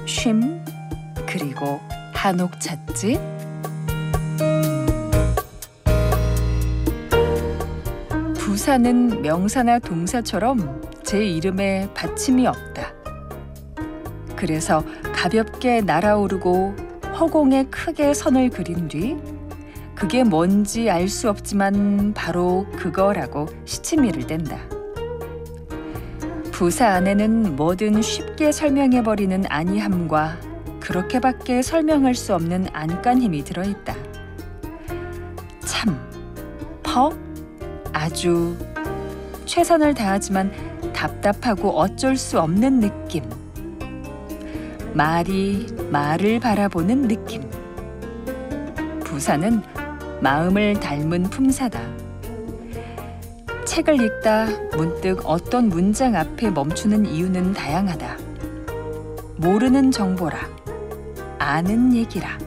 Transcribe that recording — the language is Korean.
쉼, 그리고 한옥 찾지. 부사는 명사나 동사처럼 제 이름에 받침이 없다. 그래서 가볍게 날아오르고 허공에 크게 선을 그린 뒤 그게 뭔지 알 수 없지만 바로 그거라고 시치미를 댄다. 부사 안에는 뭐든 쉽게 설명해버리는 아니함과 그렇게밖에 설명할 수 없는 안간 힘이 들어있다. 참, 퍽, 아주 최선을 다하지만 답답하고 어쩔 수 없는 느낌. 말이 말을 바라보는 느낌. 부사는 마음을 닮은 품사다. 책을 읽다 문득 어떤 문장 앞에 멈추는 이유는 다양하다. 모르는 정보라, 아는 얘기라.